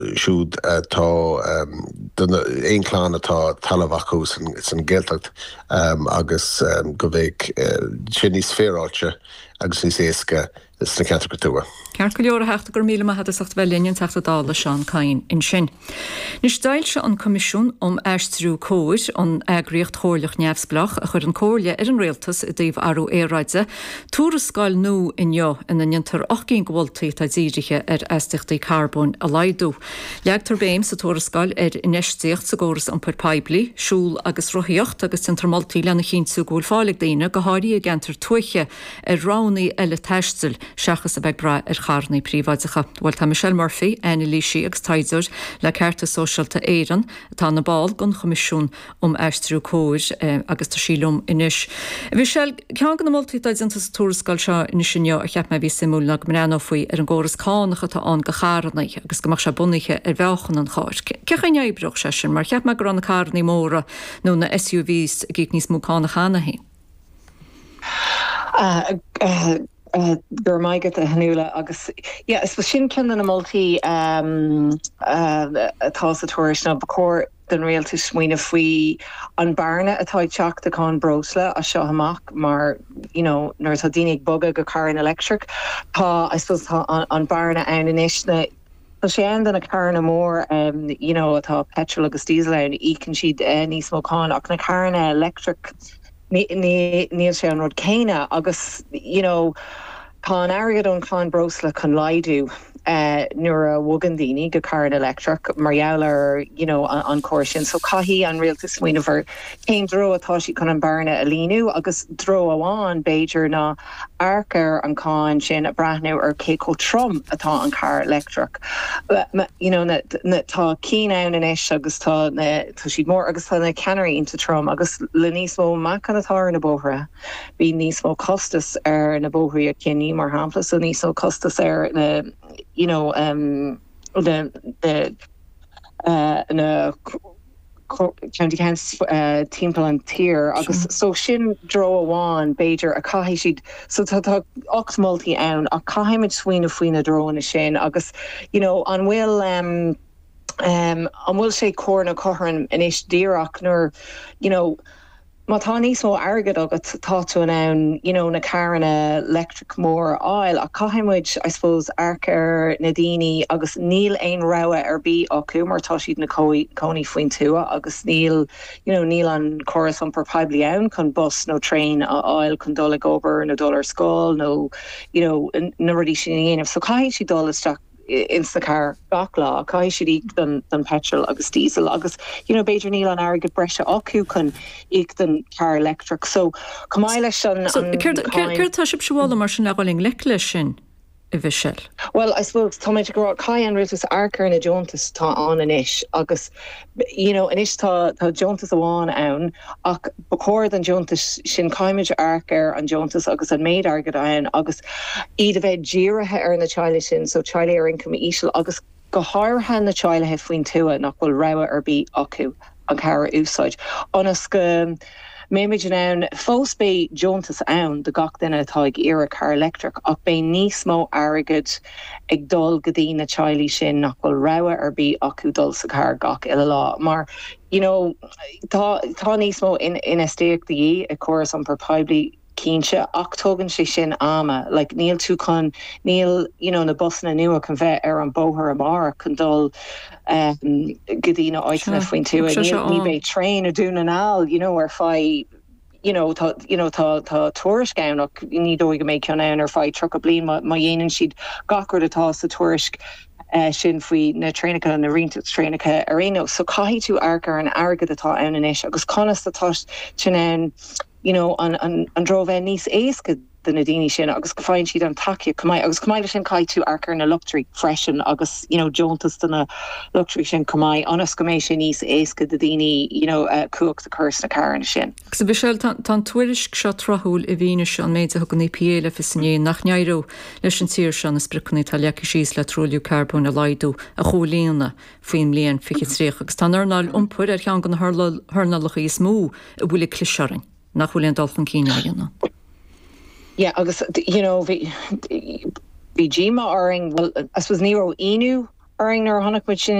siúd tá éon chláán atá talamhaú san ggéaltacht agus go bhéh sin níos féráilte agus níos éasca sna ceatrúa. Ceart go leor heachta gur míle maithe sacht bhelíonn teachta dála seán cain in sin. Nis dail se an comisiún eistrú cóir an agriocht chóirlech neamhsblach a chur an cóirle an réaltas i dtíobh arú éráidse, túras sáil nó inneo ina nintar 8 gháiltaí tá díiriche eisteachtaí carbón a laidú. Leagtar béim sa túras sáil inistíocht sa góras an Puirpaiblí, siúl agus rothíocht agus centramaltaí lena chinsú gúil fálig daine go háirí a gentar tuiche ránaí eile teistil seachas a bheith bra charnaí príomhaideacha. Bhfuil tá Michelle Murphy, Anna Lísí agus Taidir le Cearta Sóisialta Éireann tá na báil gon comisiún eistrú cóir agus tá sílumm inis. Michelle, ceann gan na moltaítaid sa túrascail seo inis inneo a cheap me bhí simú le mreanó faoi an ggóras cánacha tá an go charnaí agus goach se bunaiche bhechan an cháir. Cecha neibroch se sin, mar cheap me gur an carnaí móra nó na SUVs a gig níos mú cánachana hí. Gur maigad a hanúla agus is sin cin na moltaí atá sa tuairis na bacór den réaltas smuoine faoi an barna atá teach de cá brosla a seo amach mar nuair tá daoine boga go car an electric tá I suppose tá an barna ann inis na sé an a carna mór atá petrol agus diesel an ícinn siad níos mó cáin ach na carna electric níl sé an rud céine agus tá an airgad an cá brosla chun laidú nuair a bhugan daoine go car an electric marheallar an cóir sin so caihí an réaltas smuoine bhar céim dro atá si chun an barna a líú agus dro amháin Beiidir ná arcar an cáin sin a brathnú ar céco trom atá an car electric tá cí ann inis agus tá siad mór agus tá na ceanirí inta trom agus le níos mó macanatá na bóthra bhí níos mó costas ar na bóthraí a cinní mar hampla so níos mó costas ar na county timppel an tír agus so sin dro amháin Beiidir a caihí siad so tá 8 moltaí ann a caiimiid faoine drona sin agus an bhfuil an bhfuil sé cór na cothran inis díreach nuair má tá níos mó airgad agat táú ann na carna electric mór áil a caiimiid I suppose arcar na daoine agus níl aon rogha ar bí acu mar tá siad na coní faoin tua agus níl an choras an Puirpaiblí ann chun bus nó trein a áil chun dul obair nó dul ar scáil nó na rudí sin dhéanamh so caiithí si dul isteach Instacar gach lá cai siad ag den petrol agus diesel agus Beiidir níl an airgad breise acu chun ag den car electric so cumáile sin Ceirtá sib seála mar sin leáling le lei sin I bhisiil. Well, I suppose táid go cai an ritas arcar na Joantas tá an inis agus inis tá Joantas amháin ann ach bacóir an Joantas sin caiimiid arcar an Joantas agus an méid agad ann agus iad a bheith díirithe ar na teile sin so teile ar income ísisiil agus go háirthe na teilethe faoin tua nach bhfuil rogha ar bí acu an cara úsáid. Anas go méimiid an fós bé Joantas ann de gach duine atá ag iarra car electric ach bé níos mó airgad ag dul go dtí na teilí sin nach bhfuil rogha ar bí acu dul sa car gach ile lá mar tá níos mó in istéachtaí a choras an Puirpaiblí cínse ach tógann sé sin ama níl tú chun níl na busna nua chun bheith ar an bóthar amara chun dul go dtí na áitina faoin tú ní bé trein a dún anál ar fá tá tuairis gánach ní dóig go méid ceann ar fá tro a blion má dhéanann siad gachar atá sa tuairis sin faoi na trénacha na rianta trénacha a réó so caihí tú arcar an airgad atá ann inis agus conas atá sin an dro bheith níos éasca den na daoine sin agus go fáin siad an takeíoh cumáid agus cumáile sin caiith tú arcar na luchtrí freisin agus Joantas donna luchtrí sin cumáid anas go méid sin níos éasca de daoine cuaach de chus na cairn sin. Agus bhí seil tá tuairisc seo trothúil I bhíine se an méid a thugann PA fi sanné nach nearú leis an tíir se na spricnaí tá leacha síos le trúliú carbón a laidú a cholíanana faoin mblion fiche tríoch agus tá narnáil umpuir ar chean gan thurnalach is mú a bhfuil clisearing nach bhfuil an dalchan cíine dhéanana. Yeah, agus bhí Gma áing well I suppose níró inú Aring nar hanach sin